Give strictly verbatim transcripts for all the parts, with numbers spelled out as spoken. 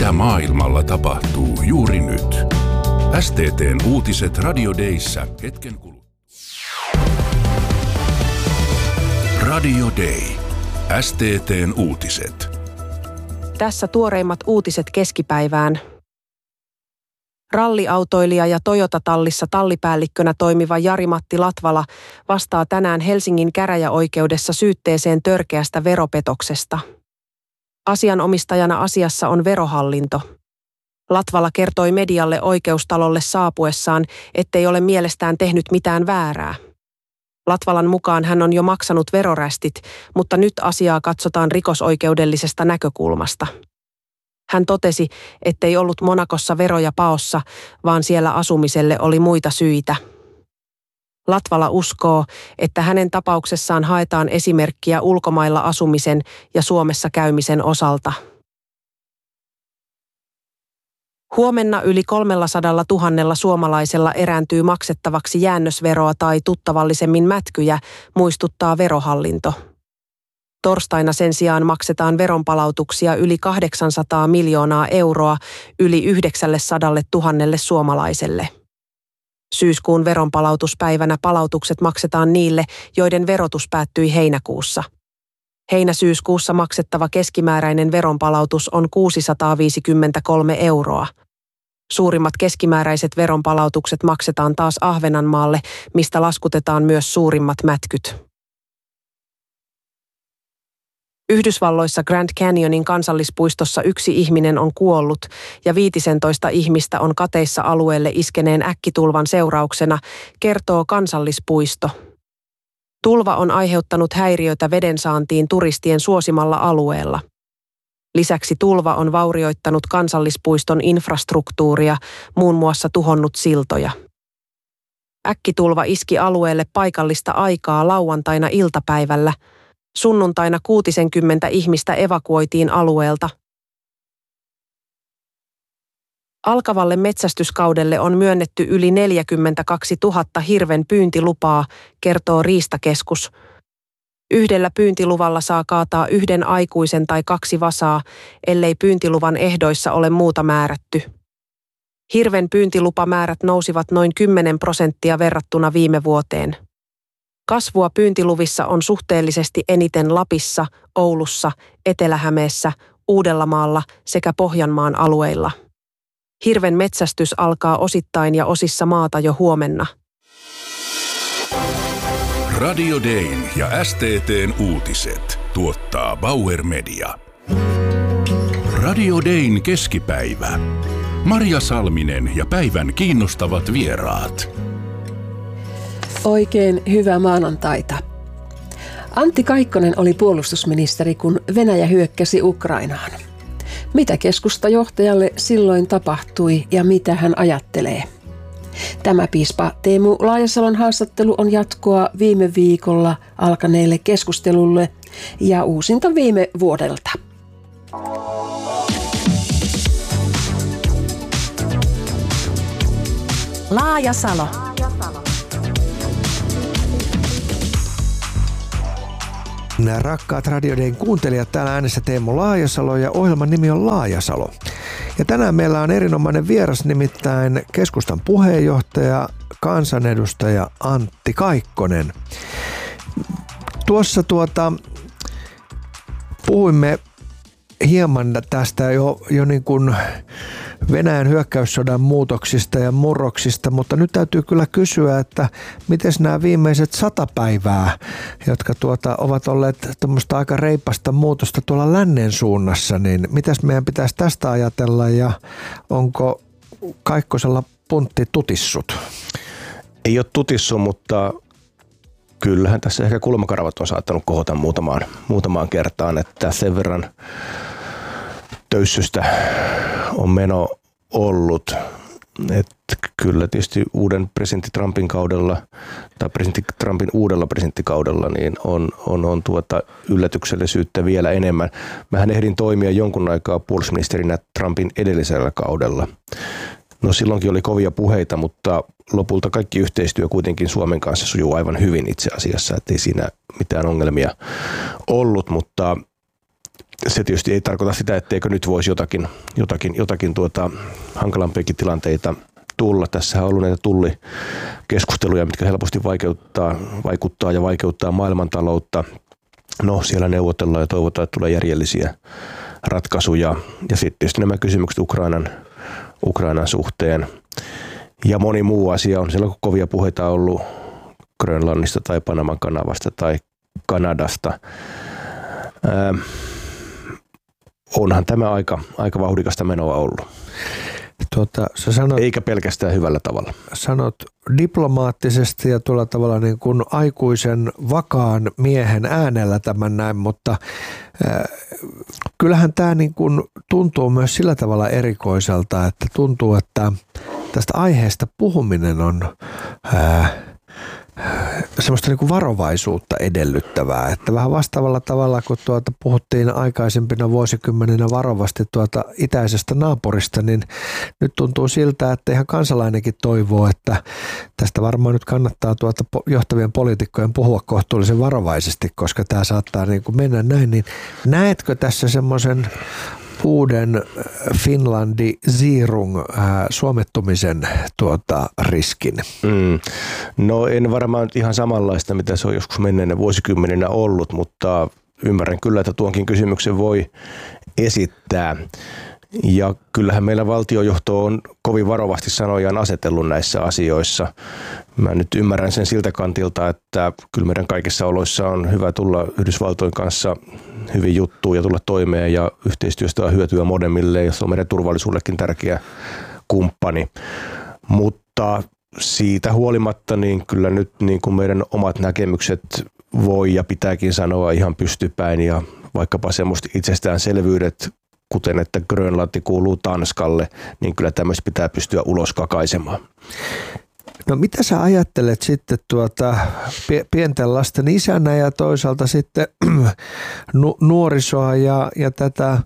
mitä maailmalla tapahtuu juuri nyt. S T T:n uutiset Radio Dayssä hetken kuluttua. Radio Day. S T T:n uutiset. Tässä tuoreimmat uutiset keskipäivään. Ralliautoilija ja Toyota-tallissa tallipäällikkönä toimiva Jari-Matti Latvala vastaa tänään Helsingin käräjäoikeudessa syytteeseen törkeästä veropetoksesta. Asianomistajana asiassa on Verohallinto. Latvala kertoi medialle oikeustalolle saapuessaan, ettei ole mielestään tehnyt mitään väärää. Latvalan mukaan hän on jo maksanut verorästit, mutta nyt asiaa katsotaan rikosoikeudellisesta näkökulmasta. Hän totesi, ettei ollut Monakossa veroja paossa, vaan siellä asumiselle oli muita syitä. Latvala uskoo, että hänen tapauksessaan haetaan esimerkkiä ulkomailla asumisen ja Suomessa käymisen osalta. Huomenna yli kolmellasadalla tuhannella suomalaisella erääntyy maksettavaksi jäännösveroa tai tuttavallisemmin mätkyjä, muistuttaa Verohallinto. Torstaina sen sijaan maksetaan veronpalautuksia yli kahdeksansataa miljoonaa euroa yli yhdeksänsataa suomalaiselle. Syyskuun veronpalautuspäivänä palautukset maksetaan niille, joiden verotus päättyi heinäkuussa. Heinä-syyskuussa maksettava keskimääräinen veronpalautus on kuusisataaviisikymmentäkolme euroa. Suurimmat keskimääräiset veronpalautukset maksetaan taas Ahvenanmaalle, mistä laskutetaan myös suurimmat mätkyt. Yhdysvalloissa Grand Canyonin kansallispuistossa yksi ihminen on kuollut ja viisitoista ihmistä on kateissa alueelle iskeneen äkkitulvan seurauksena, kertoo kansallispuisto. Tulva on aiheuttanut häiriötä vedensaantiin turistien suosimalla alueella. Lisäksi tulva on vaurioittanut kansallispuiston infrastruktuuria, muun muassa tuhonnut siltoja. Äkkitulva iski alueelle paikallista aikaa lauantaina iltapäivällä. Sunnuntaina kuusikymmentä ihmistä evakuoitiin alueelta. Alkavalle metsästyskaudelle on myönnetty yli neljäkymmentäkaksituhatta hirven pyyntilupaa, kertoo Riistakeskus. Yhdellä pyyntiluvalla saa kaataa yhden aikuisen tai kaksi vasaa, ellei pyyntiluvan ehdoissa ole muuta määrätty. Hirven pyyntilupamäärät nousivat noin kymmenen prosenttia verrattuna viime vuoteen. Kasvua pyyntiluvissa on suhteellisesti eniten Lapissa, Oulussa, Etelä-Hämeessä, Uudellamaalla sekä Pohjanmaan alueilla. Hirven metsästys alkaa osittain ja osissa maata jo huomenna. Radio Dayn ja S T T:n uutiset tuottaa Bauer Media. Radio Dayn keskipäivä. Marja Salminen ja päivän kiinnostavat vieraat. Oikein hyvää maanantaita. Antti Kaikkonen oli puolustusministeri, kun Venäjä hyökkäsi Ukrainaan. Mitä keskustajohtajalle silloin tapahtui ja mitä hän ajattelee? Tämä piispa Teemu Laajasalon haastattelu on jatkoa viime viikolla alkaneelle keskustelulle ja uusinta viime vuodelta. Laajasalo. Nämä rakkaat Radio Dayn kuuntelijat, täällä äänessä Teemu Laajasalo ja ohjelman nimi on Laajasalo. Ja tänään meillä on erinomainen vieras, nimittäin keskustan puheenjohtaja, kansanedustaja Antti Kaikkonen. Tuossa tuota, puhuimme hieman tästä jo, jo niin kuin Venäjän hyökkäyssodan muutoksista ja murroksista, mutta nyt täytyy kyllä kysyä, että miten nämä viimeiset sata päivää, jotka tuota, ovat olleet tuommoista aika reipasta muutosta tuolla lännen suunnassa, niin mitäs meidän pitäisi tästä ajatella ja onko Kaikkosella puntti tutissut? Ei ole tutissut, mutta kyllähän tässä ehkä kulmakaravat on saattanut kohota muutamaan, muutamaan kertaan, että sen verran töyssystä on meno ollut, että kyllä tietysti uuden presidentti Trumpin kaudella tai presidentti Trumpin uudella presidenttikaudella niin on, on, on tuota yllätyksellisyyttä vielä enemmän. Mähän ehdin toimia jonkun aikaa puolustusministerinä Trumpin edellisellä kaudella. No silloinkin oli kovia puheita, mutta lopulta kaikki yhteistyö kuitenkin Suomen kanssa sujuu aivan hyvin itse asiassa, ettei siinä mitään ongelmia ollut, mutta se tietysti ei tarkoita sitä, etteikö nyt voisi jotakin, jotakin, jotakin tuota hankalampiakin tilanteita tulla. Tässä on ollut näitä tullikeskusteluja, mitkä helposti vaikeuttaa, vaikuttaa ja vaikeuttaa maailmantaloutta. No, siellä neuvotellaan ja toivotaan, että tulee järjellisiä ratkaisuja. Ja sitten tietysti nämä kysymykset Ukrainan, Ukrainan suhteen. Ja moni muu asia on siellä kovia puheita ollut Grönlannista tai Panaman kanavasta tai Kanadasta. Ää, onhan tämä aika, aika vauhdikasta menoa ollut. Tuota, sä sanot, eikä pelkästään hyvällä tavalla. Sanot diplomaattisesti ja tuolla tavalla niin kuin aikuisen vakaan miehen äänellä tämän näin, mutta äh, kyllähän tämä niin kuin tuntuu myös sillä tavalla erikoiselta, että tuntuu, että tästä aiheesta puhuminen on äh, semmoista niin kuin varovaisuutta edellyttävää, että vähän vastaavalla tavalla, kun tuota puhuttiin aikaisempina vuosikymmeninä varovasti tuota itäisestä naapurista, niin nyt tuntuu siltä, että ihan kansalainenkin toivoo, että tästä varmaan nyt kannattaa tuota johtavien poliitikkojen puhua kohtuullisen varovaisesti, koska tämä saattaa niin kuin mennä näin, niin näetkö tässä semmoisen uuden Finlandi Zirung äh, suomettumisen tuota, riskin? Mm. No en varmaan ihan samanlaista, mitä se on joskus menneenä vuosikymmeninä ollut, mutta ymmärrän kyllä, että tuonkin kysymyksen voi esittää. Ja kyllähän meillä valtiojohto on kovin varovasti sanojaan asetellut näissä asioissa. Mä nyt ymmärrän sen siltä kantilta, että kyllä meidän kaikissa oloissa on hyvä tulla Yhdysvaltojen kanssa hyvin juttuun ja tulla toimeen ja yhteistyöstä on hyötyä molemmille, jos on meidän turvallisuudellekin tärkeä kumppani. Mutta siitä huolimatta niin kyllä nyt niin kuin meidän omat näkemykset voi ja pitääkin sanoa ihan pystypäin ja vaikkapa semmoista itsestäänselvyydet, kuten että Grönlanti kuuluu Tanskalle, niin kyllä tämmöistä pitää pystyä ulos kakaisemaan. No mitä sä ajattelet sitten tuota pienten lasten isänä ja toisaalta sitten nu- nuorisoa ja, ja tätä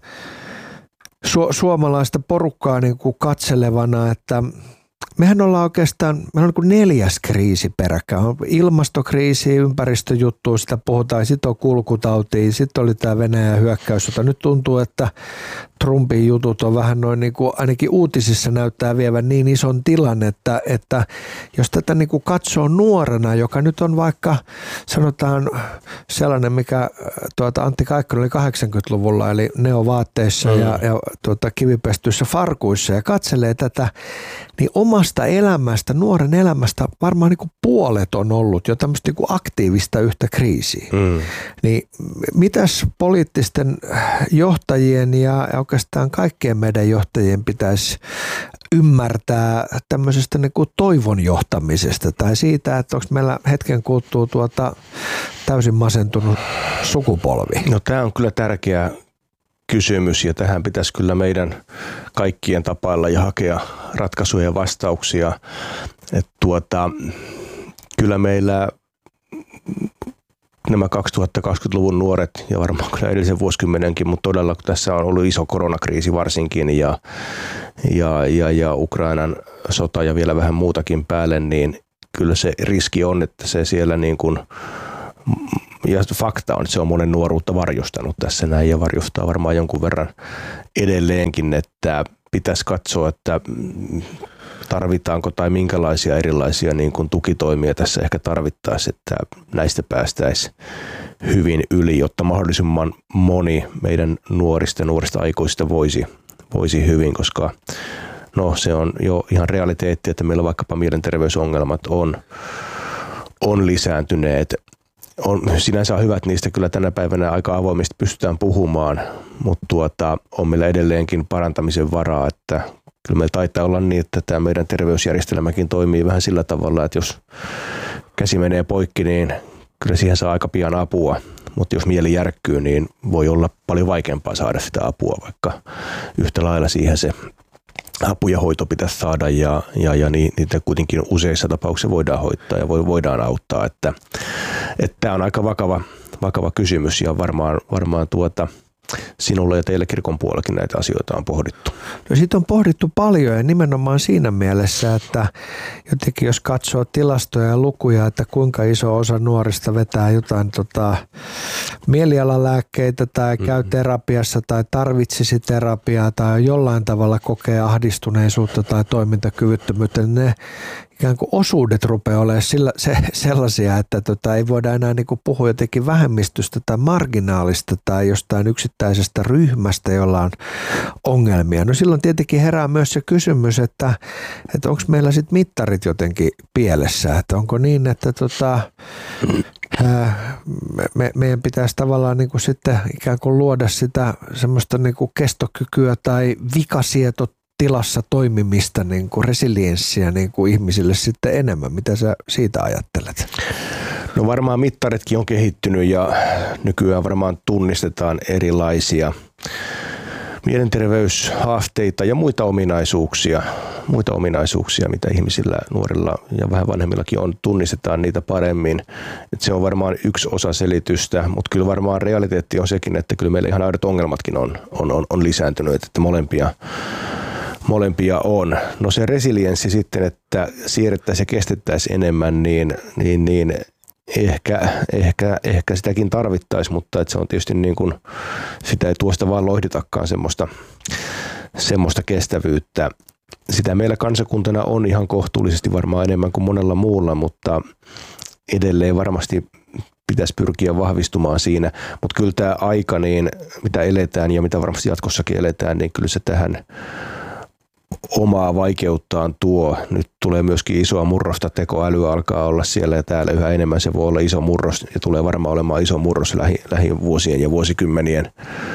su- suomalaista porukkaa niin kuin katselevana, että mehän ollaan oikeastaan, meillä on niin kuin neljäs kriisi peräkkäin. On ilmastokriisi, ympäristöjuttua, sitä puhutaan, sitten on kulkutautia, sitten oli tämä Venäjän hyökkäys, jota nyt tuntuu, että Trumpin jutut on vähän noin niin kuin ainakin uutisissa näyttää vievän niin ison tilan, että, että jos tätä niin kuin katsoo nuorena, joka nyt on vaikka sanotaan sellainen, mikä tuota Antti Kaikkonen oli kahdeksankymmentäluvulla, eli neovaatteissa mm. ja, ja tuota, kivipestyissä farkuissa ja katselee tätä, niin omasta elämästä, nuoren elämästä varmaan niin kuin puolet on ollut jo tämmöistä niin kuin aktiivista yhtä kriisiä. Mm. Niin mitäs poliittisten johtajien ja oikeastaan kaikkien meidän johtajien pitäisi ymmärtää tämmöisestä niin kuin toivon johtamisesta tai siitä, että onko meillä hetken kuluttua tuota täysin masentunut sukupolvi? No tämä on kyllä tärkeä kysymys ja tähän pitäisi kyllä meidän kaikkien tapailla ja hakea ratkaisuja ja vastauksia. Että tuota, kyllä meillä nämä kaksituhattakaksikymmentäluvun nuoret ja varmaan kyllä edellisen vuosikymmenenkin, mutta todella kun tässä on ollut iso koronakriisi varsinkin ja, ja, ja, ja Ukrainan sota ja vielä vähän muutakin päälle, niin kyllä se riski on, että se siellä niin kuin, ja fakta on, että se on monen nuoruutta varjostanut tässä näin ja varjostaa varmaan jonkun verran edelleenkin, että pitäisi katsoa, että tarvitaanko tai minkälaisia erilaisia niin kuin tukitoimia tässä ehkä tarvittaisiin, että näistä päästäisiin hyvin yli, jotta mahdollisimman moni meidän nuorista nuorista aikuisista voisi, voisi hyvin, koska no, se on jo ihan realiteetti, että meillä vaikkapa mielenterveysongelmat on, on lisääntyneet. On, sinänsä on hyvä, että niistä kyllä tänä päivänä aika avoimesti pystytään puhumaan, mutta tuota, on meillä edelleenkin parantamisen varaa, että kyllä meillä taitaa olla niin, että tämä meidän terveysjärjestelmäkin toimii vähän sillä tavalla, että jos käsi menee poikki, niin kyllä siihen saa aika pian apua, mutta jos mieli järkkyy, niin voi olla paljon vaikeampaa saada sitä apua, vaikka yhtä lailla siihen se apu ja hoito pitäisi saada ja, ja, ja niitä kuitenkin useissa tapauksissa voidaan hoitaa ja voidaan auttaa, että, että tämä on aika vakava, vakava kysymys ja varmaan, varmaan tuota, sinulle ja teille kirkon puolellakin näitä asioita on pohdittu? No siitä on pohdittu paljon ja nimenomaan siinä mielessä, että jotenkin jos katsoo tilastoja ja lukuja, että kuinka iso osa nuorista vetää jotain tota, mielialalääkkeitä tai käy terapiassa tai tarvitsisi terapiaa tai jollain tavalla kokee ahdistuneisuutta tai toimintakyvyttömyyttä, niin ne ikään kuin osuudet rupeaa olemaan sillä, se, sellaisia, että tota, ei voida enää niin kuin puhua jotenkin vähemmistöstä tai marginaalista tai jostain yksittäisestä ryhmästä, jolla on ongelmia. No silloin tietenkin herää myös se kysymys, että, että onko meillä sitten mittarit jotenkin pielessä, että onko niin, että tota, ää, me, meidän pitäisi tavallaan niin kuin sitten ikään kuin luoda sitä semmoista niin kuin kestokykyä tai vikasieto tilassa toimimista, niin kuin resilienssiä niin kuin ihmisille sitten enemmän. Mitä sä siitä ajattelet? No varmaan mittaritkin on kehittynyt ja nykyään varmaan tunnistetaan erilaisia mielenterveyshaasteita ja muita ominaisuuksia, muita ominaisuuksia, mitä ihmisillä, nuorilla ja vähän vanhemmillakin on, tunnistetaan niitä paremmin. Et se on varmaan yksi osa selitystä, mutta kyllä varmaan realiteetti on sekin, että kyllä meillä ihan aidot ongelmatkin on, on, on, on lisääntynyt, että molempia Molempia on. No se resilienssi sitten, että siirrettäisiin ja kestettäisiin enemmän, niin, niin, niin ehkä, ehkä, ehkä sitäkin tarvittaisiin, mutta että se on tietysti niin kuin, sitä ei tuosta vaan loihditakaan semmoista, semmoista kestävyyttä. Sitä meillä kansakuntana on ihan kohtuullisesti varmaan enemmän kuin monella muulla, mutta edelleen varmasti pitäisi pyrkiä vahvistumaan siinä. Mutta kyllä tämä aika, niin mitä eletään ja mitä varmasti jatkossakin eletään, niin kyllä se tähän omaa vaikeuttaan tuo. Nyt tulee myöskin isoa murrosta, tekoäly alkaa olla siellä ja täällä yhä enemmän. Se voi olla iso murros ja tulee varmaan olemaan iso murros lähi, lähivuosien ja vuosikymmenien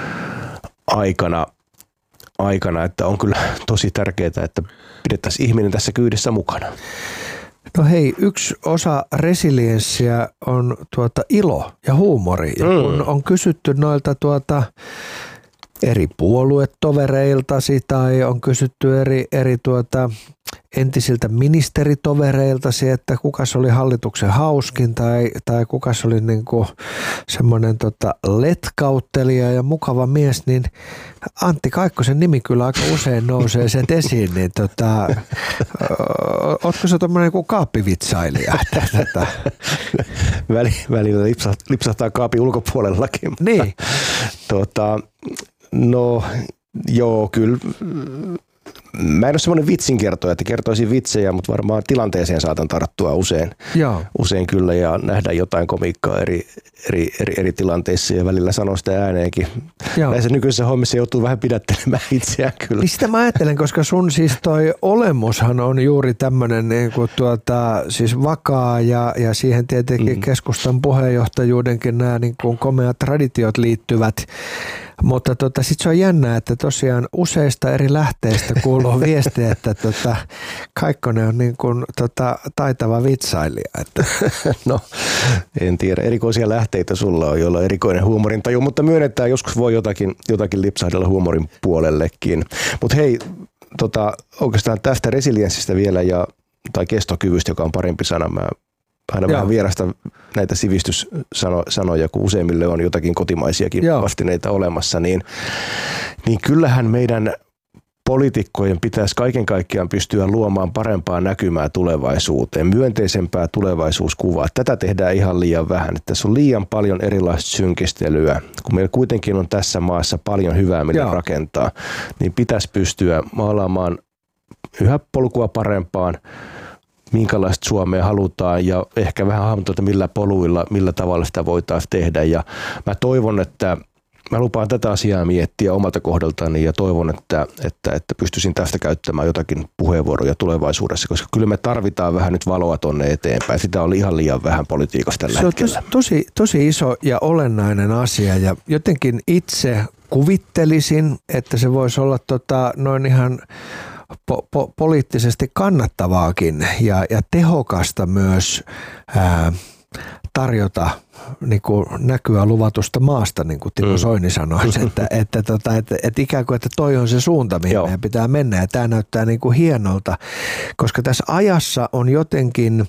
aikana, aikana, että on kyllä tosi tärkeää, että pidettäisiin ihminen tässä kyydissä mukana. No hei, yksi osa resilienssiä on tuota ilo ja huumori. Ja kun on kysytty noilta tuota eri puoluetovereiltasi tai on kysytty eri, eri tuota, entisiltä ministeritovereiltasi, että kukas oli hallituksen hauskin tai, tai kukas oli niinku semmoinen tota letkauttelija ja mukava mies, niin Antti Kaikkosen nimi kyllä aika usein nousee sen esiin, niin tota, ootko sä tommoinen kuin kaappivitsailija? Väli, välillä lipsahtaa kaapin ulkopuolellakin. Niin. tota, no joo, kyllä. Mä en ole semmoinen vitsinkertoja, että kertoisin vitsejä, mutta varmaan tilanteeseen saatan tarttua usein, usein kyllä ja nähdä jotain komiikkaa eri, eri, eri, eri tilanteissa ja välillä sanoo sitä ääneenkin. Joo. Näissä nykyisissä hommissa joutuu vähän pidättelemään itseään kyllä. Niin sitä mä ajattelen, koska sun siis toi olemushan on juuri tämmöinen niin kuin tuota, siis vakaa ja, ja siihen tietenkin mm. keskustan puheenjohtajuudenkin nämä niin kuin komeat traditiot liittyvät. Mutta tota, sitten se on jännää, että tosiaan useista eri lähteistä kuuluu viestiä, että tota, Kaikkonen on niin kuin, tota, taitava vitsailija. Että. No en tiedä, erikoisia lähteitä sulla on, joilla on erikoinen huumorintaju, mutta myönnetään, joskus voi jotakin, jotakin lipsahdella huumorin puolellekin. Mutta hei, tota, oikeastaan tästä resilienssistä vielä ja, tai kestokyvystä, joka on parempi sana, mä aina vähän vierasta näitä sivistyssanoja, kun useimmille on jotakin kotimaisiakin Joo. vastineita olemassa, niin, niin kyllähän meidän poliitikkojen pitäisi kaiken kaikkiaan pystyä luomaan parempaa näkymää tulevaisuuteen, myönteisempää tulevaisuuskuvaa. Tätä tehdään ihan liian vähän. Että tässä on liian paljon erilaista synkistelyä. Kun meillä kuitenkin on tässä maassa paljon hyvää, mitä Joo. rakentaa, niin pitäisi pystyä maalaamaan yhä polkua parempaan, minkälaista Suomea halutaan ja ehkä vähän hahmottaa, millä poluilla, millä tavalla sitä voitaisiin tehdä. Ja mä toivon, että mä lupaan tätä asiaa miettiä omalta kohdaltani ja toivon, että, että, että pystyisin tästä käyttämään jotakin puheenvuoroja tulevaisuudessa, koska kyllä me tarvitaan vähän nyt valoa tonne eteenpäin. Sitä on ihan liian vähän politiikassa tällä Se hetkellä. Se on tosi, tosi iso ja olennainen asia ja jotenkin itse kuvittelisin, että se voisi olla tota, noin ihan Po- po- poliittisesti kannattavaakin ja, ja tehokasta myös ää, tarjota niin kuin näkyä luvatusta maasta, niin kuin Timo mm. Soini sanoi, että, että, tota, että, että ikään kuin että toi on se suunta, mihin Joo. meidän pitää mennä ja tämä näyttää niin kuin hienolta, koska tässä ajassa on jotenkin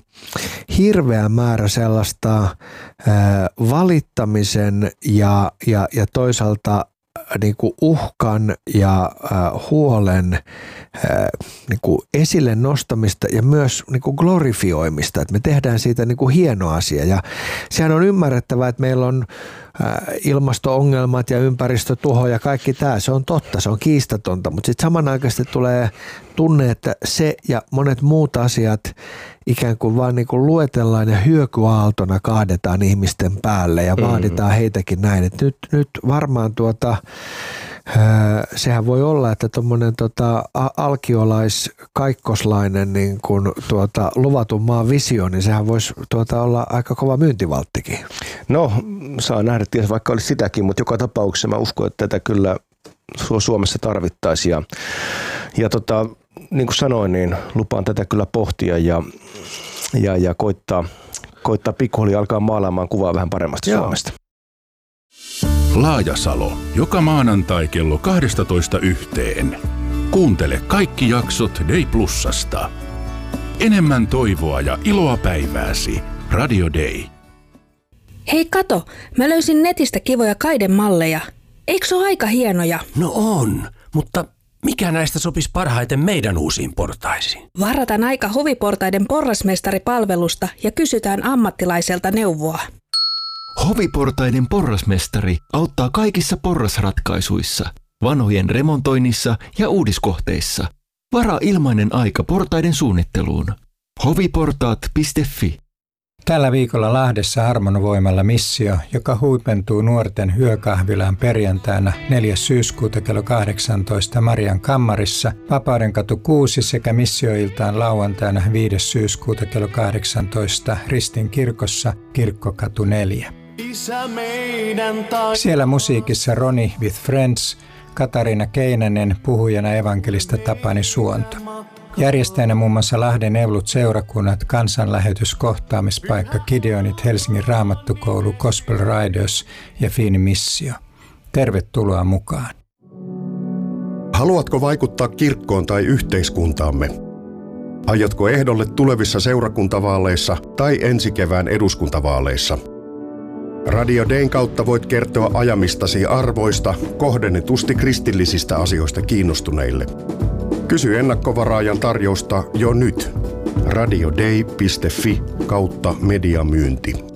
hirveä määrä sellaista ää, valittamisen ja, ja, ja toisaalta niin kuin uhkan ja äh, huolen äh, niin kuin esille nostamista ja myös niin kuin glorifioimista, että me tehdään siitä niin kuin hieno asia. Ja sehän on ymmärrettävää, että meillä on äh, ilmasto-ongelmat ja ympäristötuho ja kaikki tämä, se on totta, se on kiistatonta, mutta sitten samanaikaisesti tulee tunne, että se ja monet muut asiat ikään kuin vaan niin kuin luetellaan ja hyökyaaltona kaadetaan ihmisten päälle ja vaaditaan mm-hmm. heitäkin näin. Et nyt, nyt varmaan tuota, sehän voi olla, että tuommoinen tota, alkiolais-kaikkoslainen niin kuin tuota, luvatun maan visio, niin sehän voisi tuota, olla aika kova myyntivalttikin. No, saa nähdä, ties vaikka olisi sitäkin, mutta joka tapauksessa mä uskon, että tätä kyllä Suomessa tarvittaisiin. Ja, ja tota, niin kuin sanoin, niin lupaan tätä kyllä pohtia ja, ja, ja koittaa, koittaa pikkuhiljaa alkaa maalaamaan kuvaa vähän paremmasta Joo. Suomesta. Laajasalo, joka maanantai kello kaksitoista yhteen. Kuuntele kaikki jaksot Day Plusasta. Enemmän toivoa ja iloa päivääsi. Radio Day. Hei kato, mä löysin netistä kivoja kaidemalleja. Eikö se ole aika hienoja? No on, mutta mikä näistä sopisi parhaiten meidän uusiin portaisiin? Varataan aika Hoviportaiden porrasmestaripalvelusta ja kysytään ammattilaiselta neuvoa. Hoviportaiden porrasmestari auttaa kaikissa porrasratkaisuissa, vanhojen remontoinnissa ja uudiskohteissa. Varaa ilmainen aika portaiden suunnitteluun. hoviportaat piste fi. Tällä viikolla Lahdessa Harmonvoimalla missio, joka huipentuu nuorten hyökahvilaan perjantaina neljäs syyskuuta kello kahdeksantoista Marian kammarissa, Vapaudenkatu kuusi sekä missioiltaan lauantaina viides syyskuuta kello kahdeksantoista Ristin kirkossa Kirkkokatu neljä. Siellä musiikissa Roni with Friends, Katariina Keinänen, puhujana evankelista Tapani Suonto. Järjestäjänä muun muassa Lahden Evlut seurakunnat, kansanlähetys, kohtaamispaikka, Gideonit, Helsingin Raamattukoulu, Gospel Riders ja Fiini Missio. Tervetuloa mukaan. Haluatko vaikuttaa kirkkoon tai yhteiskuntaamme? Aiotko ehdolle tulevissa seurakuntavaaleissa tai ensi kevään eduskuntavaaleissa? Radio Dayn kautta voit kertoa ajamistasi arvoista kohdennetusti kristillisistä asioista kiinnostuneille. Kysy ennakkovaraajan tarjousta jo nyt. radioday piste fi kautta mediamyynti.